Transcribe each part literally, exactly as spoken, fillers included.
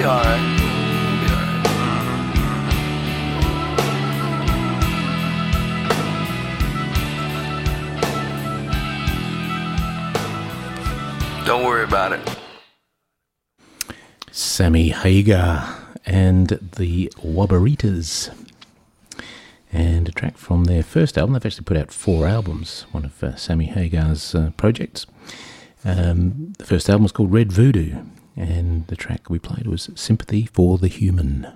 alright. We'll be alright. Don't worry about it. Sammy Hagar and the Wobberitas. And a track from their first album. They've actually put out four albums, one of uh, Sammy Hagar's uh, projects. Um, the first album was called Red Voodoo, and the track we played was Sympathy for the Human.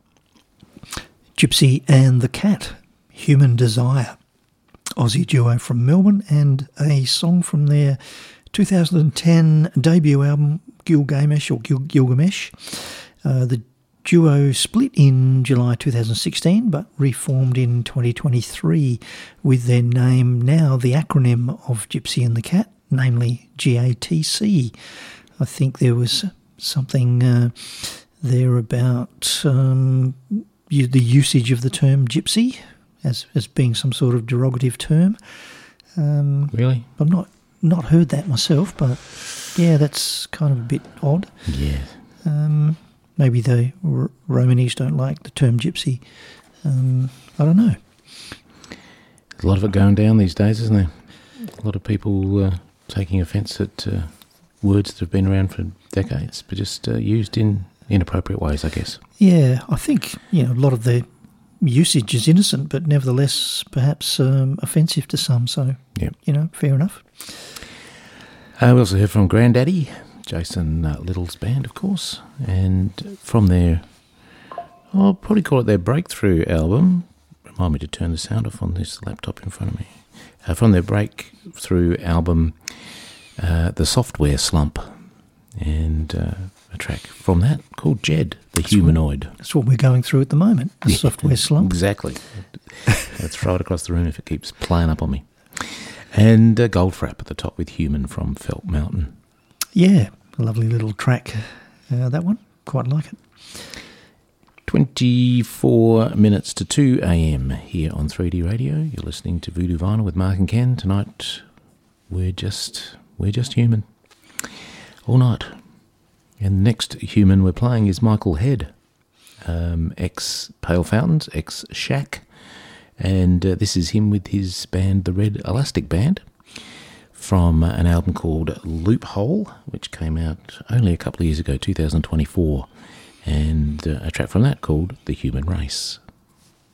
Gypsy and the Cat, Human Desire. Aussie duo from Melbourne, and a song from their two thousand ten debut album, Gilgamesh or Gil- Gilgamesh. Uh, the duo split in July two thousand sixteen, but reformed in twenty twenty-three with their name now the acronym of Gypsy and the Cat, namely G A T C. I think there was something uh, there about um, you, the usage of the term gypsy as, as being some sort of derogative term. Um, really? I've not, not heard that myself, but yeah, that's kind of a bit odd. Yeah. Um, maybe the R- Romanis don't like the term gypsy. Um, I don't know. There's a lot of it going down these days, isn't there? A lot of people uh, taking offence at uh, words that have been around for decades, but just uh, used in inappropriate ways, I guess. Yeah, I think you know a lot of the usage is innocent, but nevertheless perhaps um, offensive to some. So, yep. you know, fair enough. Uh, we also heard from Grandaddy, Jason uh, Little's band, of course, and from their, I'll probably call it their breakthrough album. Remind me to turn the sound off on this laptop in front of me. Uh, from their breakthrough album, uh, The Software Slump, and uh, a track from that called Jed, the that's Humanoid. What, that's what we're going through at the moment, the yeah, Software Slump. Exactly. Let's throw it across the room if it keeps playing up on me. And uh, Goldfrapp at the top with Human from Felt Mountain. Yeah, a lovely little track, uh, that one. Quite like it. twenty-four minutes to two a.m. here on three D Radio. You're listening to Voodoo Vinyl with Mark and Ken. Tonight, we're just we're just human. All night. And the next human we're playing is Michael Head, um, ex-Pale Fountains, ex-Shack. And uh, this is him with his band, the Red Elastic Band, from uh, an album called Loophole, which came out only a couple of years ago, two thousand twenty-four. And uh, a track from that called The Human Race.